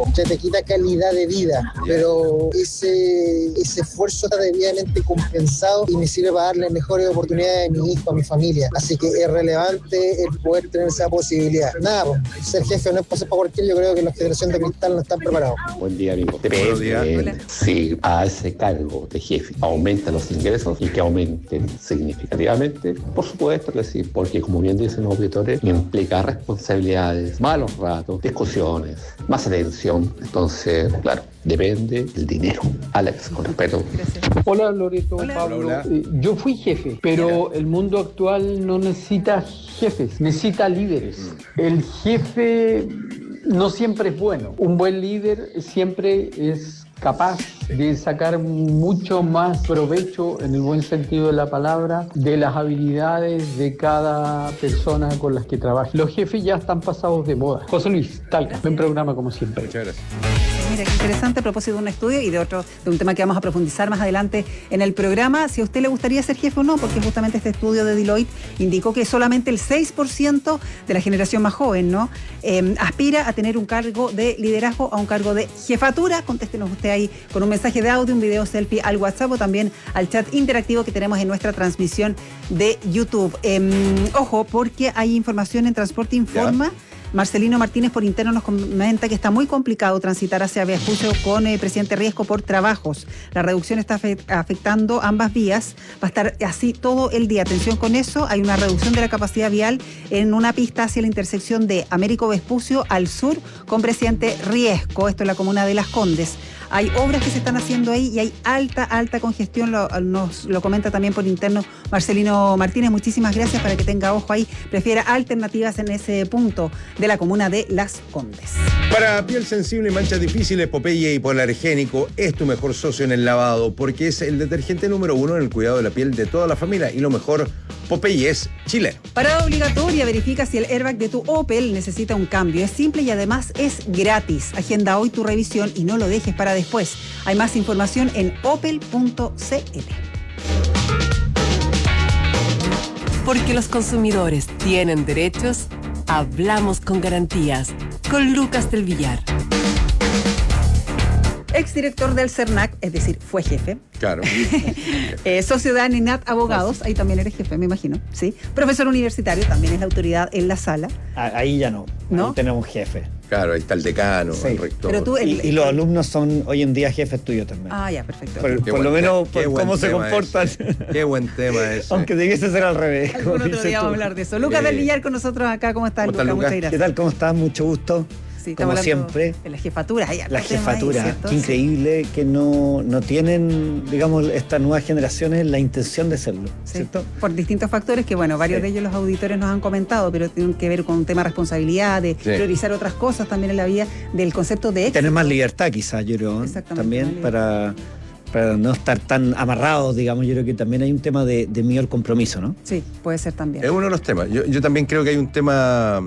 tiempo, ya te quita calidad de vida, pero ese esfuerzo está debidamente compensado y me sirve para darle mejores oportunidades a mi hijo, a mi familia. Así que es relevante el poder tener esa posibilidad. Nada, pues, ser jefe no es pasar para cualquier, yo creo que la generación de cristal no están preparados. Buen día, amigo. Depende si a ese cargo de jefe aumentan los ingresos y que aumenten significativamente. Por supuesto que sí, porque como bien dicen los auditores, implica responsabilidades, malos ratos, discusiones, más atención. Entonces, claro, depende del dinero. Alex, con respeto. Gracias. Hola Loreto, Hola. Pablo. Hola. Yo fui jefe, pero el mundo actual no necesita jefes, necesita líderes. El jefe no siempre es bueno. Un buen líder siempre es capaz de sacar mucho más provecho, en el buen sentido de la palabra, de las habilidades de cada persona con las que trabaja. Los jefes ya están pasados de moda. José Luis Talca, buen programa como siempre. Muchas gracias. Mira, qué interesante a propósito de un estudio y de un tema que vamos a profundizar más adelante en el programa, si a usted le gustaría ser jefe o no, porque justamente este estudio de Deloitte indicó que solamente el 6% de la generación más joven, ¿no? Aspira a tener un cargo de liderazgo, a un cargo de jefatura. Contéstenos usted ahí con un mensaje de audio, un video selfie al WhatsApp o también al chat interactivo que tenemos en nuestra transmisión de YouTube. Ojo, porque hay información en Transporte Informa. ¿Ya? Marcelino Martínez por interno nos comenta que está muy complicado transitar hacia Vespucio con Presidente Riesco por trabajos. La reducción está afectando ambas vías. Va a estar así todo el día. Atención con eso. Hay una reducción de la capacidad vial en una pista hacia la intersección de Américo Vespucio al sur con Presidente Riesco. Esto es la comuna de Las Condes. Hay obras que se están haciendo ahí y hay alta congestión, nos lo comenta también por interno Marcelino Martínez. Muchísimas gracias, para que tenga ojo ahí. Prefiera alternativas en ese punto de la comuna de Las Condes. Para piel sensible y manchas difíciles, Popeye Hipoalergénico es tu mejor socio en el lavado, porque es el detergente número 1 en el cuidado de la piel de toda la familia. Y lo mejor, Popeye es chileno. Parada obligatoria, verifica si el airbag de tu Opel necesita un cambio. Es simple y además es gratis. Agenda hoy tu revisión y no lo dejes para después. Hay más información en opel.cl. Porque los consumidores tienen derechos, hablamos con garantías. Con Lucas del Villar. Exdirector del CERNAC, es decir, fue jefe. Claro. Socio de ANINAT Abogados, ahí también eres jefe, me imagino, ¿sí? Profesor universitario, también es la autoridad en la sala. Ahí ya no, ¿no? Ahí tenemos jefe. Claro, ahí está el decano, sí. El rector. Pero tú, y los alumnos son hoy en día jefes tuyos también. Ah, ya, perfecto. Por lo menos por cómo se comportan. Qué buen tema ese. Aunque debiese ser al revés. Algún otro día vamos a hablar de eso. Lucas del Villar con nosotros acá. ¿Cómo estás, Lucas? Muchas gracias. ¿Qué tal? ¿Cómo estás? Mucho gusto. Sí, como siempre. En la jefatura. La jefatura. Qué increíble que no tienen, digamos, estas nuevas generaciones la intención de serlo, sí, ¿cierto? Por distintos factores que, bueno, varios de ellos los auditores nos han comentado, pero tienen que ver con un tema de responsabilidad, de priorizar otras cosas también en la vida, del concepto de éxito. Tener más libertad, quizás, yo creo, también para no estar tan amarrados, digamos. Yo creo que también hay un tema de mayor compromiso, ¿no? Sí, puede ser también. Es uno de los temas. Yo también creo que hay un tema...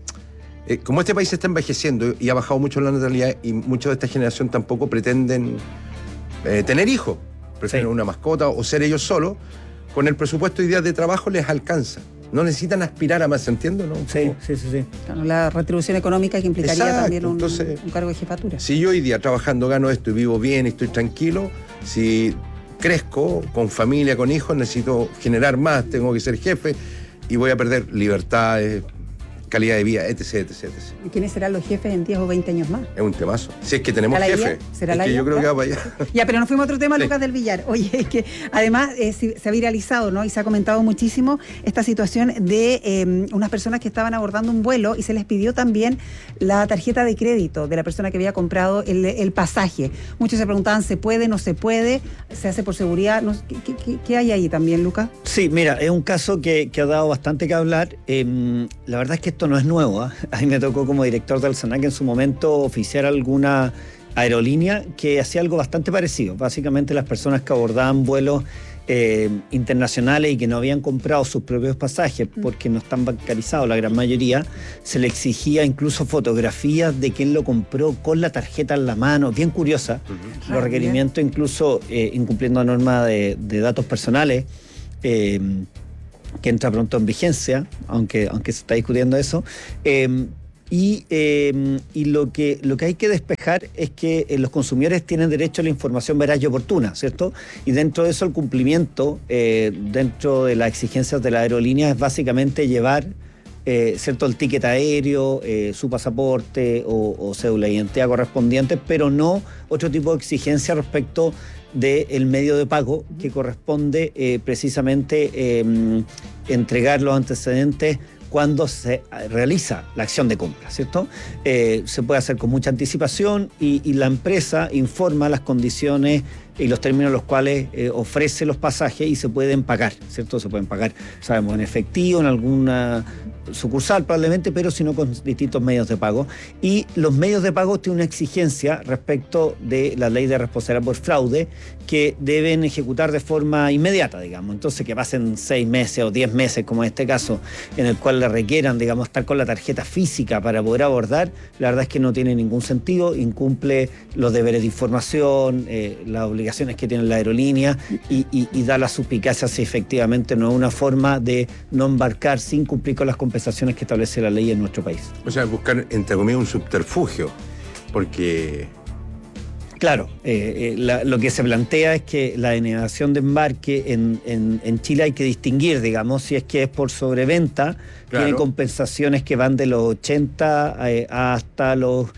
como este país está envejeciendo y ha bajado mucho la natalidad, y muchos de esta generación tampoco pretenden tener hijos. Prefieren una mascota o ser ellos solos. Con el presupuesto y días de trabajo les alcanza. No necesitan aspirar a más, ¿entiendes? ¿No? Sí. Claro, la retribución económica que implicaría también un cargo de jefatura. Si yo hoy día trabajando gano esto y vivo bien y estoy tranquilo, si crezco con familia, con hijos, necesito generar más, tengo que ser jefe y voy a perder libertades, calidad de vida, etc. ¿Y quiénes serán los jefes en 10 o 20 años más? Es un temazo. Si es que tenemos jefe. ¿Será es la que IA? yo creo que va para allá. Ya, pero nos fuimos a otro tema, Lucas del Villar. Oye, es que además se ha viralizado, ¿no? Y se ha comentado muchísimo esta situación de unas personas que estaban abordando un vuelo y se les pidió también la tarjeta de crédito de la persona que había comprado el pasaje. Muchos se preguntaban, ¿se puede, no se puede? ¿Se hace por seguridad? ¿Qué hay ahí también, Lucas? Sí, mira, es un caso que ha dado bastante que hablar. La verdad es que esto no es nuevo, ¿eh? A mí me tocó como director del SENAC en su momento oficiar alguna aerolínea que hacía algo bastante parecido. Básicamente las personas que abordaban vuelos internacionales y que no habían comprado sus propios pasajes porque no están bancarizados, la gran mayoría, se le exigía incluso fotografías de quién lo compró con la tarjeta en la mano, bien curiosa. Los requerimientos incluso incumpliendo normas de datos personales, que entra pronto en vigencia, aunque se está discutiendo eso. Y lo que hay que despejar es que los consumidores tienen derecho a la información veraz y oportuna, ¿cierto? Y dentro de eso el cumplimiento, dentro de las exigencias de la aerolínea, es básicamente llevar, ¿cierto?, el ticket aéreo, su pasaporte o cédula de identidad correspondiente, pero no otro tipo de exigencia respecto del medio de pago, que corresponde precisamente entregar los antecedentes cuando se realiza la acción de compra, ¿cierto? Se puede hacer con mucha anticipación y la empresa informa las condiciones y los términos en los cuales ofrece los pasajes y se pueden pagar, ¿cierto? Se pueden pagar, sabemos, en efectivo, en alguna sucursal probablemente, pero si no con distintos medios de pago. Y los medios de pago tienen una exigencia respecto de la ley de responsabilidad por fraude que deben ejecutar de forma inmediata, digamos. Entonces, que pasen 6 meses o 10 meses, como en este caso, en el cual le requieran, digamos, estar con la tarjeta física para poder abordar, la verdad es que no tiene ningún sentido, incumple los deberes de información, las obligaciones que tiene la aerolínea y da la suspicacia si efectivamente no es una forma de no embarcar sin cumplir con las compensaciones que establece la ley en nuestro país. O sea, buscar, entre comillas, un subterfugio, porque... Claro, lo que se plantea es que la denegación de embarque en Chile hay que distinguir, digamos, si es que es por sobreventa, claro, tiene compensaciones que van de los 80 hasta los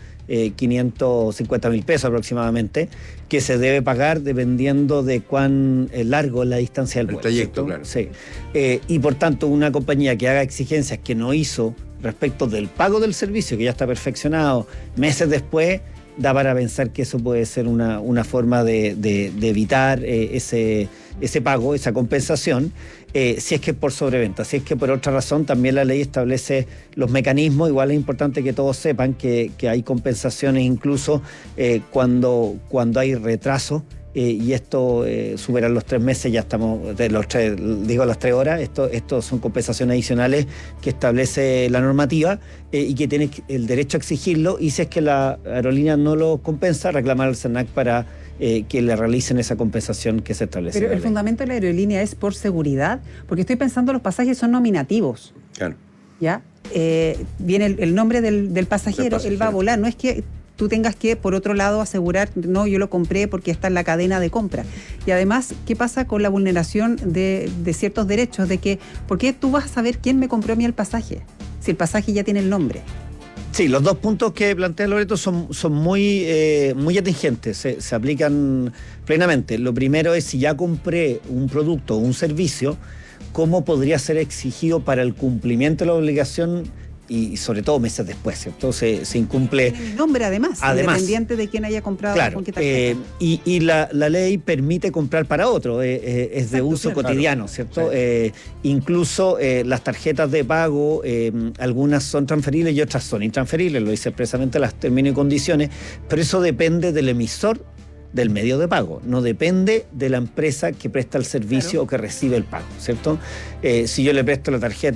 550 mil pesos aproximadamente, que se debe pagar dependiendo de cuán largo es la distancia del vuelo. El trayecto, ¿cierto? Claro. Sí. Y por tanto, una compañía que haga exigencias que no hizo respecto del pago del servicio, que ya está perfeccionado, meses después, da para pensar que eso puede ser una forma de evitar ese pago, esa compensación, si es que es por sobreventa. Si es que por otra razón, también la ley establece los mecanismos. Igual es importante que todos sepan que hay compensaciones incluso cuando hay retraso. Y esto supera los 3 meses, ya estamos de las 3 horas. Esto son compensaciones adicionales que establece la normativa y que tiene el derecho a exigirlo. Y si es que la aerolínea no lo compensa, reclamar al SENAC para que le realicen esa compensación que se establece. Pero el fundamento de la aerolínea es por seguridad, porque estoy pensando los pasajes son nominativos. Claro. ¿Ya? Viene el nombre del pasajero, él va a volar, no es que tú tengas que, por otro lado, asegurar, no, yo lo compré porque está en la cadena de compra. Y además, ¿qué pasa con la vulneración de ciertos derechos? De que, ¿por qué tú vas a saber quién me compró a mí el pasaje? Si el pasaje ya tiene el nombre. Sí, los 2 puntos que plantea Loreto son muy atingentes, se aplican plenamente. Lo primero es, si ya compré un producto o un servicio, ¿cómo podría ser exigido para el cumplimiento de la obligación? Y sobre todo meses después, ¿cierto? Se incumple... Tiene el nombre además, independiente de quién haya comprado, claro, con qué tarjeta. Y la ley permite comprar para otro, es de uso cotidiano, ¿cierto? Sí. Incluso las tarjetas de pago, algunas son transferibles y otras son intransferibles, lo dice expresamente las términos y condiciones, pero eso depende del emisor del medio de pago, no depende de la empresa que presta el servicio, claro, o que recibe el pago, ¿cierto? Si yo le presto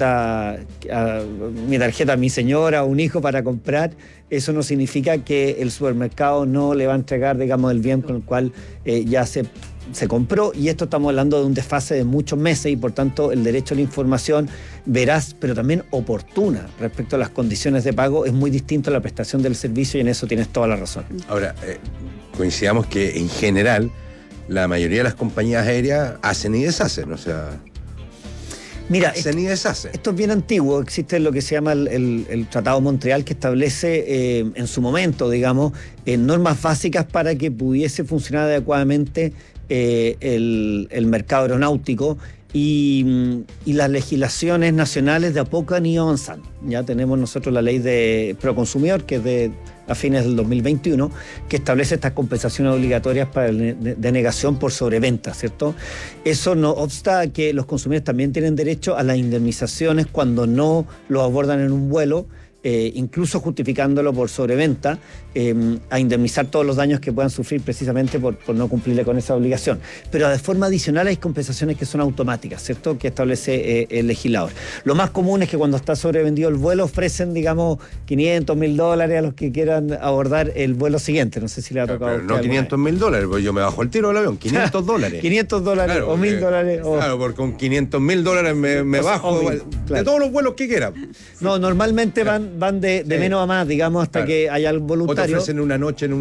mi tarjeta a mi señora o un hijo para comprar, eso no significa que el supermercado no le va a entregar, digamos, el bien con el cual ya se compró, y esto estamos hablando de un desfase de muchos meses y por tanto el derecho a la información veraz, pero también oportuna respecto a las condiciones de pago es muy distinto a la prestación del servicio, y en eso tienes toda la razón. Ahora, coincidamos que en general la mayoría de las compañías aéreas hacen y deshacen, o sea... Mira, esto es bien antiguo. Existe lo que se llama el Tratado de Montreal, que establece en su momento, digamos, normas básicas para que pudiese funcionar adecuadamente el mercado aeronáutico, y las legislaciones nacionales de a poco han ido avanzando. Ya tenemos nosotros la ley de Proconsumidor, que es a fines del 2021, que establece estas compensaciones obligatorias para denegación por sobreventa, ¿cierto? Eso no obsta que los consumidores también tienen derecho a las indemnizaciones cuando no lo abordan en un vuelo, incluso justificándolo por sobreventa, a indemnizar todos los daños que puedan sufrir precisamente por no cumplirle con esa obligación. Pero de forma adicional hay compensaciones que son automáticas, ¿cierto?, que establece el legislador. Lo más común es que cuando está sobrevendido el vuelo ofrecen, digamos, $500, $1,000 a los que quieran abordar el vuelo siguiente. No sé si le ha tocado. Pero no $500, $1,000, porque yo me bajo el tiro del avión. $500. $500 claro, o $1,000. Claro, porque con $500,000 me bajo de todos los vuelos que quiera. No, normalmente van van de menos a más, digamos, hasta que haya algo voluntario. O te ofrecen una noche en un